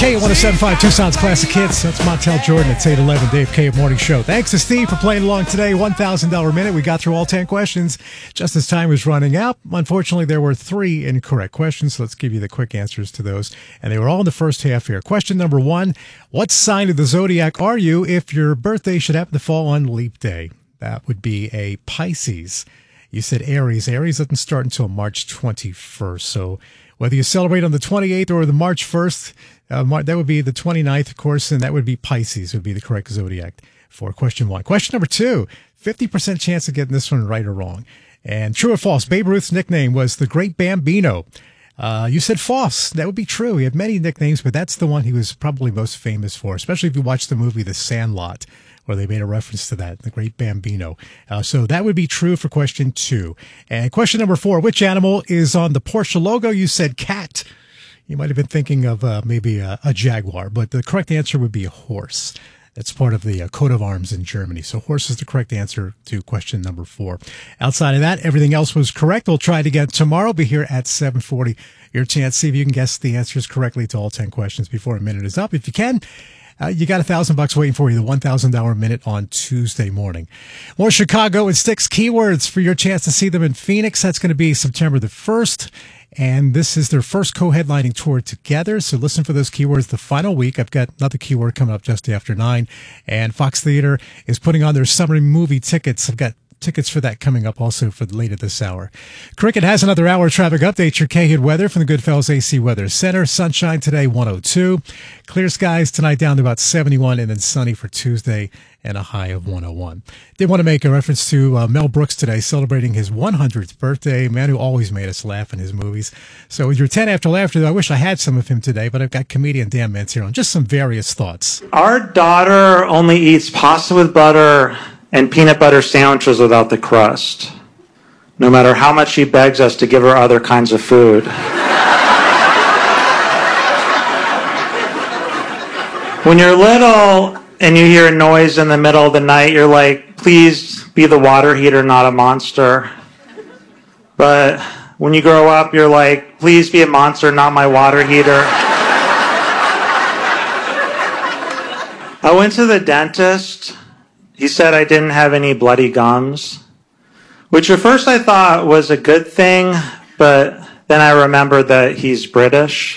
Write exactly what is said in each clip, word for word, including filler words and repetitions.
K one oh seven point five Tucson's Classic Hits. That's Montel Jordan. It's eight eleven, Dave K of Morning Show. Thanks to Steve for playing along today. one thousand dollars minute. We got through all ten questions just as time was running out. Unfortunately, there were three incorrect questions, so let's give you the quick answers to those. And they were all in the first half here. Question number one, what sign of the zodiac are you if your birthday should happen to fall on leap day? That would be a Pisces. You said Aries. Aries doesn't start until March twenty-first, so whether you celebrate on the twenty-eighth or the March first, uh, that would be the twenty-ninth, of course, and that would be Pisces, would be the correct zodiac for question one. Question number two, fifty percent chance of getting this one right or wrong. And true or false, Babe Ruth's nickname was the Great Bambino. Uh, you said false. That would be true. He had many nicknames, but that's the one he was probably most famous for, especially if you watch the movie The Sandlot, where they made a reference to that, the Great Bambino. Uh, so that would be true for question two. And question number four, which animal is on the Porsche logo? You said cat. You might have been thinking of uh, maybe a, a jaguar, but the correct answer would be a horse. That's part of the uh, coat of arms in Germany. So horse is the correct answer to question number four. Outside of that, everything else was correct. We'll try it again tomorrow. Be here at seven forty. Your chance, see if you can guess the answers correctly to all ten questions before a minute is up. If you can, Uh, you got a thousand bucks waiting for you, the one thousand dollars minute on Tuesday morning. More Chicago and Styx keywords for your chance to see them in Phoenix. That's going to be September the first. And this is their first co-headlining tour together. So listen for those keywords the final week. I've got another keyword coming up just after nine. And Fox Theater is putting on their summer movie tickets. I've got tickets for that coming up also for later this hour. Cricket has another hour of traffic update. Your K-Hid weather from the Goodfellas A C Weather Center. Sunshine today, one oh two. Clear skies tonight down to about seventy-one, and then sunny for Tuesday and a high of one oh one. Did want to make a reference to uh, Mel Brooks today, celebrating his one hundredth birthday. A man who always made us laugh in his movies. So with your ten after laughter, I wish I had some of him today, but I've got comedian Dan Mintz here on just some various thoughts. Our daughter only eats pasta with butter and peanut butter sandwiches without the crust, no matter how much she begs us to give her other kinds of food. When you're little and you hear a noise in the middle of the night, you're like, please be the water heater, not a monster. But when you grow up, you're like, please be a monster, not my water heater. I went to the dentist. He said I didn't have any bloody gums, which at first I thought was a good thing, but then I remembered that he's British.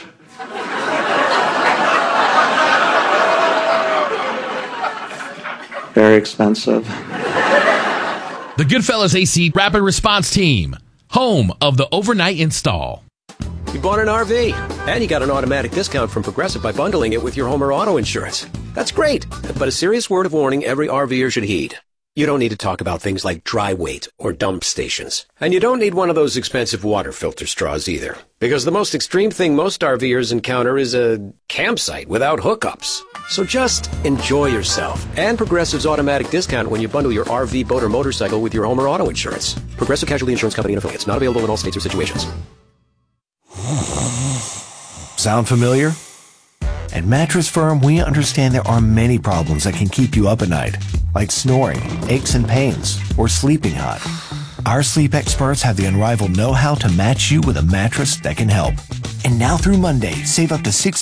Very expensive. The Goodfellas A C Rapid Response Team, home of the overnight install. You bought an R V, and you got an automatic discount from Progressive by bundling it with your home or auto insurance. That's great, but a serious word of warning every RVer should heed. You don't need to talk about things like dry weight or dump stations. And you don't need one of those expensive water filter straws either, because the most extreme thing most RVers encounter is a campsite without hookups. So just enjoy yourself and Progressive's automatic discount when you bundle your R V, boat, or motorcycle with your home or auto insurance. Progressive Casualty Insurance Company and affiliates. Not available in all states or situations. Sound familiar? At Mattress Firm, we understand there are many problems that can keep you up at night, like snoring, aches and pains, or sleeping hot. Our sleep experts have the unrivaled know-how to match you with a mattress that can help. And now through Monday, save up to six